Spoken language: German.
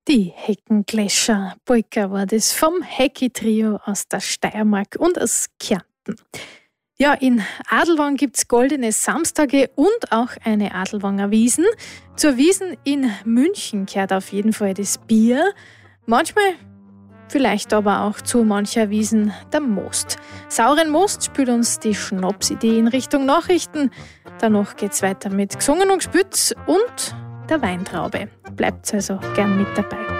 Die Heckengletscher Polka war das vom Hecki-Trio aus der Steiermark und aus Kärnten. Ja, in Adelwang gibt es goldene Samstage und auch eine Adelwanger Wiesn. Zur Wiesn in München gehört auf jeden Fall das Bier. Manchmal, vielleicht aber auch zu mancher Wiesn der Most. Sauren Most spielt uns die Schnapsidee in Richtung Nachrichten. Danach geht's weiter mit Gesungen und Gespielt und der Weintraube. Bleibt also gern mit dabei.